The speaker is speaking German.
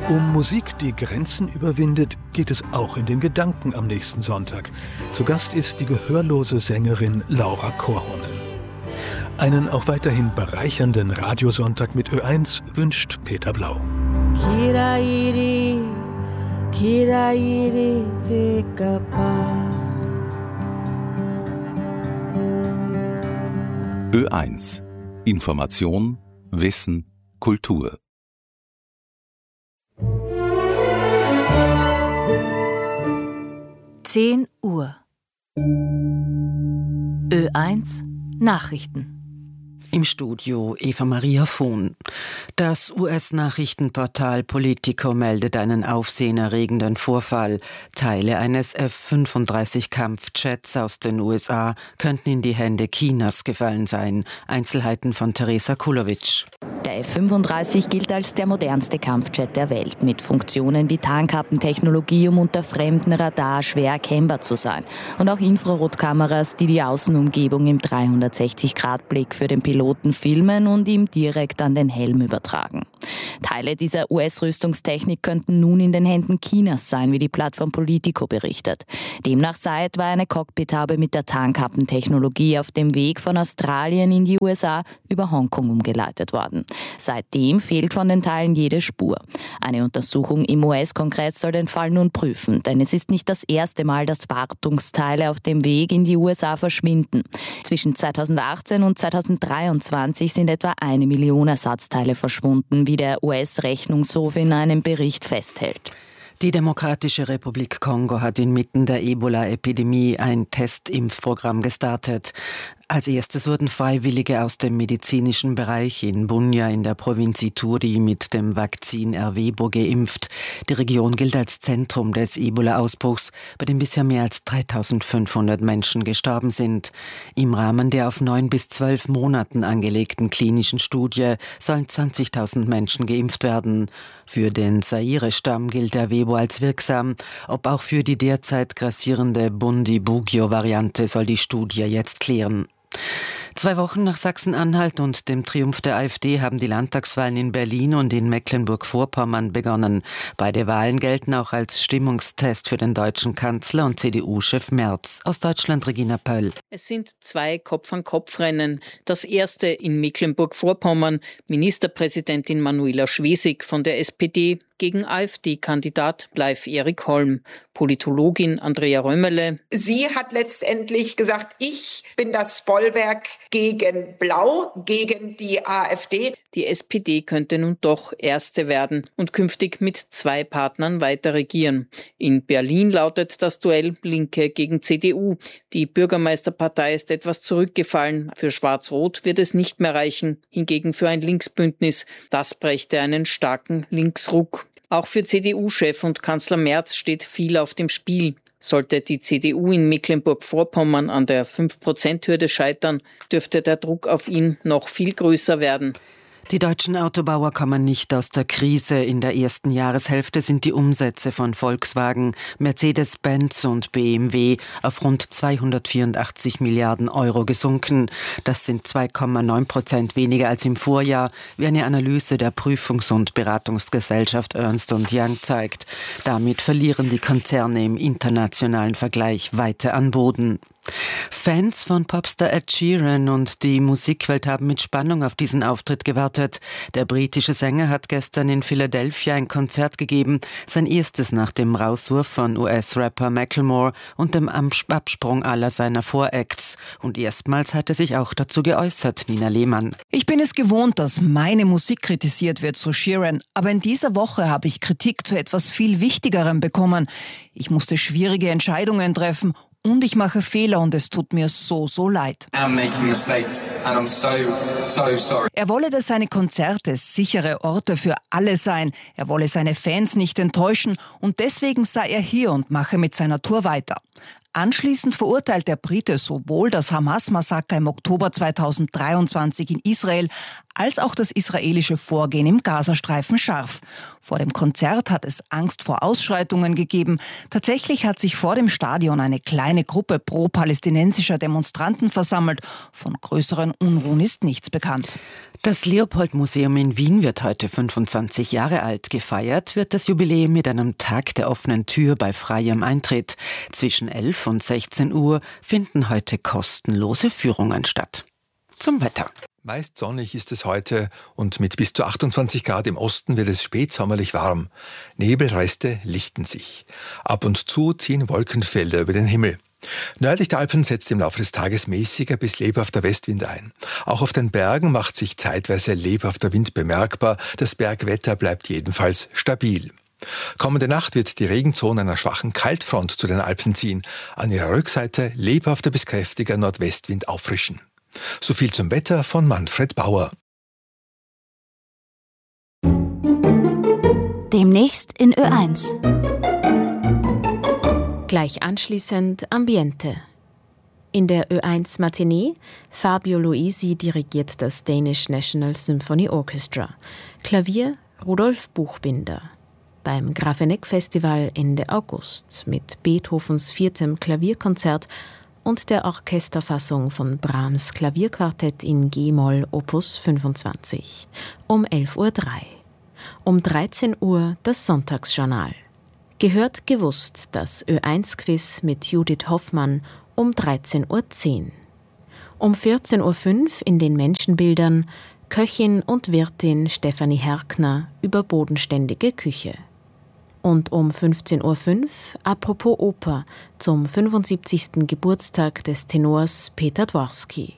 Um Musik, die Grenzen überwindet, geht es auch in den Gedanken am nächsten Sonntag. Zu Gast ist die gehörlose Sängerin Laura Korhonen. Einen auch weiterhin bereichernden Radiosonntag mit Ö1 wünscht Peter Blau. Ö1 Information, Wissen, Kultur. Uhr. Ö1 Nachrichten. Im Studio Eva Maria Vohn. Das US-Nachrichtenportal Politico meldet einen aufsehenerregenden Vorfall. Teile eines F-35-Kampfjets aus den USA könnten in die Hände Chinas gefallen sein. Einzelheiten von Teresa Kulowitsch. Der F-35 gilt als der modernste Kampfjet der Welt, mit Funktionen wie Tarnkappentechnologie, um unter fremdem Radar schwer erkennbar zu sein. Und auch Infrarotkameras, die die Außenumgebung im 360-Grad-Blick für den Piloten filmen und ihm direkt an den Helm übertragen. Teile dieser US-Rüstungstechnik könnten nun in den Händen Chinas sein, wie die Plattform Politico berichtet. Demnach sei etwa eine Cockpithaube mit der Tarnkappentechnologie auf dem Weg von Australien in die USA über Hongkong umgeleitet worden. Seitdem fehlt von den Teilen jede Spur. Eine Untersuchung im US-Kongress soll den Fall nun prüfen, denn es ist nicht das erste Mal, dass Wartungsteile auf dem Weg in die USA verschwinden. Zwischen 2018 und 2023 sind etwa 1 Million Ersatzteile verschwunden, wie der US-Rechnungshof in einem Bericht festhält. Die Demokratische Republik Kongo hat inmitten der Ebola-Epidemie ein Testimpfprogramm gestartet. Als erstes wurden Freiwillige aus dem medizinischen Bereich in Bunia in der Provinz Ituri mit dem Vakzin Ervebo geimpft. Die Region gilt als Zentrum des Ebola-Ausbruchs, bei dem bisher mehr als 3.500 Menschen gestorben sind. Im Rahmen der auf 9 bis 12 Monaten angelegten klinischen Studie sollen 20.000 Menschen geimpft werden. Für den Zaire-Stamm gilt Ervebo als wirksam. Ob auch für die derzeit grassierende Bundibugyo-Variante soll die Studie jetzt klären. 2 Wochen nach Sachsen-Anhalt und dem Triumph der AfD haben die Landtagswahlen in Berlin und in Mecklenburg-Vorpommern begonnen. Beide Wahlen gelten auch als Stimmungstest für den deutschen Kanzler und CDU-Chef Merz. Aus Deutschland Regina Pöll. Es sind 2 Kopf-an-Kopf-Rennen. Das erste in Mecklenburg-Vorpommern. Ministerpräsidentin Manuela Schwesig von der SPD gegen AfD-Kandidat Leif Erik Holm. Politologin Andrea Römerle. Sie hat letztendlich gesagt, ich bin das Bollwerk gegen Blau, gegen die AfD. Die SPD könnte nun doch Erste werden und künftig mit 2 Partnern weiter regieren. In Berlin lautet das Duell Linke gegen CDU. Die Bürgermeisterpartei ist etwas zurückgefallen. Für Schwarz-Rot wird es nicht mehr reichen. Hingegen für ein Linksbündnis. Das brächte einen starken Linksruck. Auch für CDU-Chef und Kanzler Merz steht viel auf dem Spiel. Sollte die CDU in Mecklenburg-Vorpommern an der 5%-Hürde scheitern, dürfte der Druck auf ihn noch viel größer werden. Die deutschen Autobauer kommen nicht aus der Krise. In der ersten Jahreshälfte sind die Umsätze von Volkswagen, Mercedes-Benz und BMW auf rund 284 Milliarden Euro gesunken. Das sind 2,9% weniger als im Vorjahr, wie eine Analyse der Prüfungs- und Beratungsgesellschaft Ernst & Young zeigt. Damit verlieren die Konzerne im internationalen Vergleich weiter an Boden. Fans von Popstar Ed Sheeran und die Musikwelt haben mit Spannung auf diesen Auftritt gewartet. Der britische Sänger hat gestern in Philadelphia ein Konzert gegeben, sein erstes nach dem Rauswurf von US-Rapper Macklemore und dem Absprung aller seiner Voracts. Und erstmals hat er sich auch dazu geäußert, Nina Lehmann. Ich bin es gewohnt, dass meine Musik kritisiert wird, so Sheeran. Aber in dieser Woche habe ich Kritik zu etwas viel Wichtigerem bekommen. Ich musste schwierige Entscheidungen treffen. Und ich mache Fehler und es tut mir so leid. Er wolle, dass seine Konzerte sichere Orte für alle seien. Er wolle seine Fans nicht enttäuschen und deswegen sei er hier und mache mit seiner Tour weiter. Anschließend verurteilt der Brite sowohl das Hamas-Massaker im Oktober 2023 in Israel als auch das israelische Vorgehen im Gazastreifen scharf. Vor dem Konzert hat es Angst vor Ausschreitungen gegeben. Tatsächlich hat sich vor dem Stadion eine kleine Gruppe pro-palästinensischer Demonstranten versammelt. Von größeren Unruhen ist nichts bekannt. Das Leopold-Museum in Wien wird heute 25 Jahre alt. Gefeiert wird das Jubiläum mit einem Tag der offenen Tür bei freiem Eintritt. Zwischen 11 und 16 Uhr finden heute kostenlose Führungen statt. Zum Wetter. Meist sonnig ist es heute und mit bis zu 28 Grad im Osten wird es spätsommerlich warm. Nebelreste lichten sich. Ab und zu ziehen Wolkenfelder über den Himmel. Nördlich der Alpen setzt im Laufe des Tages mäßiger bis lebhafter Westwind ein. Auch auf den Bergen macht sich zeitweise lebhafter Wind bemerkbar. Das Bergwetter bleibt jedenfalls stabil. Kommende Nacht wird die Regenzone einer schwachen Kaltfront zu den Alpen ziehen. An ihrer Rückseite lebhafter bis kräftiger Nordwestwind auffrischen. So viel zum Wetter von Manfred Bauer. Demnächst in Ö1. Gleich anschließend Ambiente. In der Ö1 Matinee Fabio Luisi dirigiert das Danish National Symphony Orchestra. Klavier Rudolf Buchbinder. Beim Grafeneck Festival Ende August mit Beethovens 4. Klavierkonzert und der Orchesterfassung von Brahms Klavierquartett in G-Moll Opus 25. Um 11.03 Uhr. Um 13 Uhr das Sonntagsjournal. Gehört gewusst, das Ö1-Quiz mit Judith Hoffmann um 13.10 Uhr. Um 14.05 Uhr in den Menschenbildern Köchin und Wirtin Stefanie Herkner über bodenständige Küche. Und um 15.05 Uhr Apropos Oper zum 75. Geburtstag des Tenors Peter Dworsky.